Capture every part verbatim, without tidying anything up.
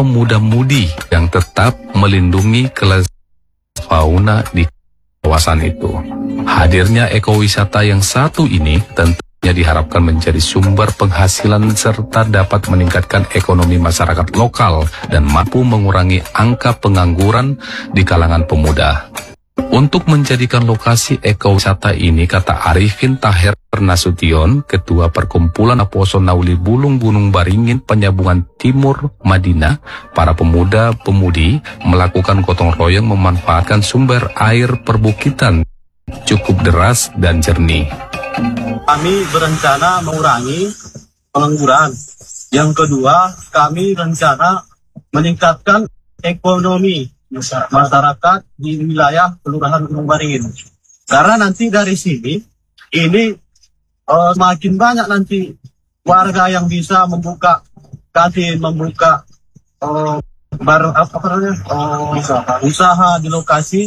muda-mudi yang tetap melindungi kelestarian fauna di kawasan itu. Hadirnya ekowisata yang satu ini tentunya diharapkan menjadi sumber penghasilan serta dapat meningkatkan ekonomi masyarakat lokal dan mampu mengurangi angka pengangguran di kalangan pemuda. Untuk menjadikan lokasi ekowisata ini, kata Arifin Tahir Nasution, Ketua Perkumpulan Aposo Nauli Bulung Gunung Baringin Penyambungan Timur Madinah, para pemuda-pemudi melakukan gotong royong memanfaatkan sumber air perbukitan cukup deras dan jernih. Kami berencana mengurangi pengangguran. Yang kedua, kami rencana meningkatkan ekonomi masyarakat di wilayah Kelurahan Gunung Baringin. Karena nanti dari sini, ini uh, makin banyak nanti warga yang bisa membuka kantin, membuka uh, bar, apa namanya, uh, usaha. usaha di lokasi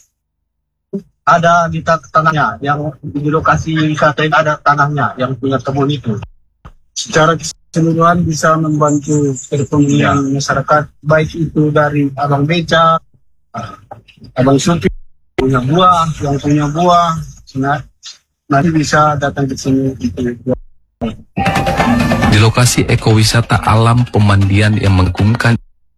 ada di tanahnya, yang di lokasi wisata ini ada tanahnya yang punya kebun itu. Secara keseluruhan bisa membantu perekonomian ya. Masyarakat, baik itu dari abang beca, abang supir, punya buah, yang punya buah, nah, nanti bisa datang ke sini. Di lokasi ekowisata alam pemandian yang mengagumkan